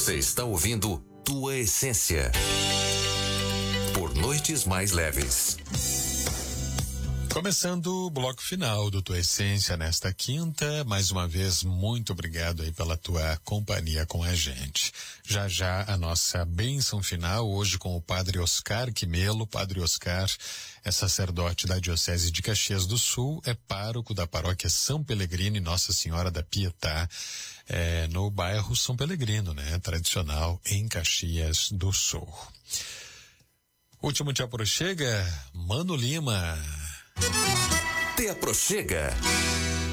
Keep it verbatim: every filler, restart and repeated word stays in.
Você está ouvindo Tua Essência por Noites Mais Leves. Começando o bloco final do Tua Essência nesta quinta, mais uma vez muito obrigado aí pela tua companhia com a gente. Já já a nossa bênção final hoje com o Padre Oscar Quimelo. Padre Oscar é sacerdote da Diocese de Caxias do Sul, é pároco da paróquia São Pelegrino e Nossa Senhora da Pietá, é, no bairro São Pelegrino, né? Tradicional em Caxias do Sul. Último te aproxega, Mano Lima. Te aproxega.